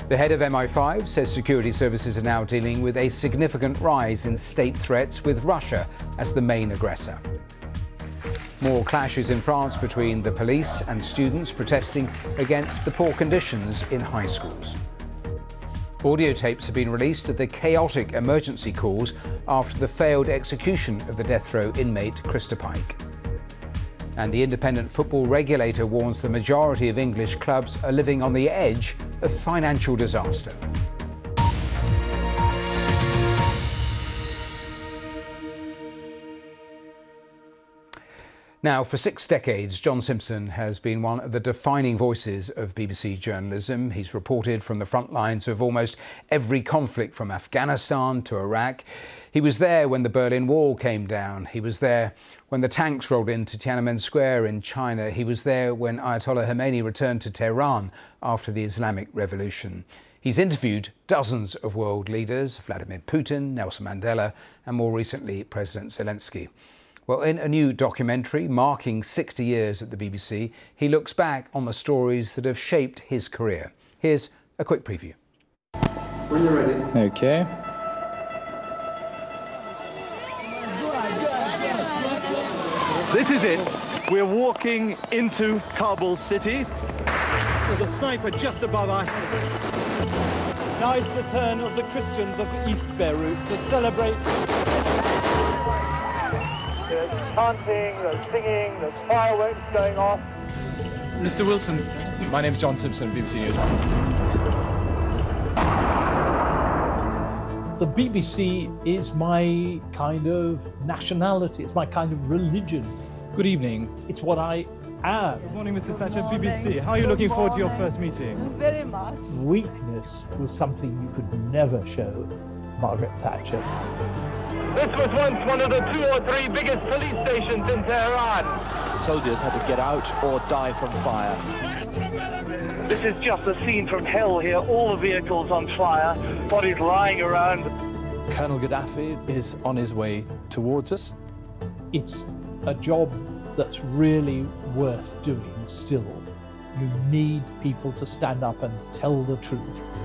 The head of MI5 says security services are now dealing with a significant rise in state threats with Russia as the main aggressor. More clashes in France between the police and students protesting against the poor conditions in high schools. Audio tapes have been released of the chaotic emergency calls after the failed execution of the death row inmate Krista Pike. And the independent football regulator warns the majority of English clubs are living on the edge of financial disaster. Now, for 6 decades, John Simpson has been one of the defining voices of BBC journalism. He's reported from the front lines of almost every conflict from Afghanistan to Iraq. He was there when the Berlin Wall came down. He was there when the tanks rolled into Tiananmen Square in China. He was there when Ayatollah Khomeini returned to Tehran after the Islamic Revolution. He's interviewed dozens of world leaders, Vladimir Putin, Nelson Mandela, and more recently, President Zelensky. Well, in a new documentary marking 60 years at the BBC, he looks back on the stories that have shaped his career. Here's a quick preview. When you're ready. Okay. This is it. We're walking into Kabul city. There's a sniper just above our head. Now it's the turn of the Christians of East Beirut to celebrate. There's chanting, there's singing, there's fireworks going off. Mr. Wilson, my name's John Simpson, BBC News. The BBC is my kind of nationality, it's my kind of religion. Good evening. It's what I am. Good morning, Mr. Thatcher, BBC. How are you looking forward to your first meeting? Very much. Weakness was something you could never show Margaret Thatcher. This was once one of the 2 or 3 biggest police stations in Tehran. The soldiers had to get out or die from fire. This is just a scene from hell here. All the vehicles on fire, bodies lying around. Colonel Gaddafi is on his way towards us. It's a job that's really worth doing still. You need people to stand up and tell the truth.